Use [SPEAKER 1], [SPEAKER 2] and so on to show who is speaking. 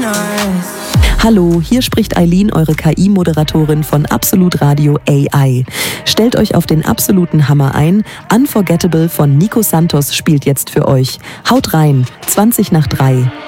[SPEAKER 1] Hallo, hier spricht Eileen, eure KI-Moderatorin von Absolut Radio AI. Stellt euch auf den absoluten Hammer ein. Unforgettable von Nico Santos spielt jetzt für euch. Haut rein, 20 nach 3.